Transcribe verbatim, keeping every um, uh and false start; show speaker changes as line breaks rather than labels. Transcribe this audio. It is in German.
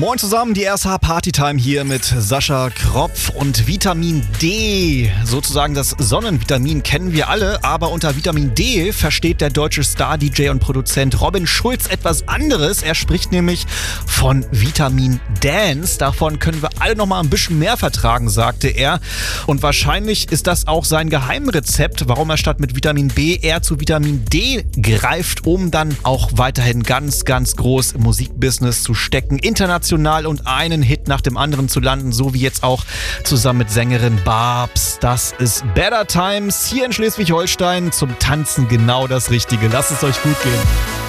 Moin zusammen, die R S H Party Time hier mit Sascha Kropf und Vitamin D. Sozusagen das Sonnenvitamin kennen wir alle, aber unter Vitamin D versteht der deutsche Star-D J und Produzent Robin Schulz etwas anderes. Er spricht nämlich von Vitamin Dance. Davon können wir alle noch mal ein bisschen mehr vertragen, sagte er. Und wahrscheinlich ist das auch sein Geheimrezept, warum er statt mit Vitamin B eher zu Vitamin D greift, um dann auch weiterhin ganz, ganz groß im Musikbusiness zu stecken, international und einen Hit nach dem anderen zu landen, so wie jetzt auch zusammen mit Sängerin Babs. Das ist Better Times hier in Schleswig-Holstein. Zum Tanzen genau das Richtige. Lasst es euch gut gehen.